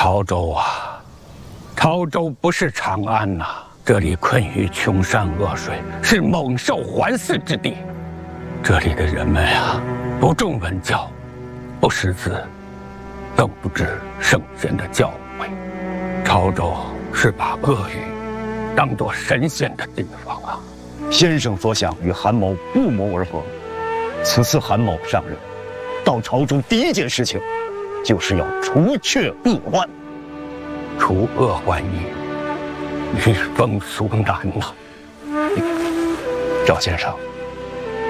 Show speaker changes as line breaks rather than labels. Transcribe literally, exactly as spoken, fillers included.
潮州啊，潮州不是长安呐、啊，这里困于穷山恶水，是猛兽环伺之地。这里的人们呀，不重文教，不识字，更不知圣贤的教诲。潮州是把恶语当作神仙的地方啊！
先生所想与韩某不谋而合。此次韩某上任，到潮州第一件事情，就是要除却恶患。
除恶患易，与风俗难呐。
赵先生。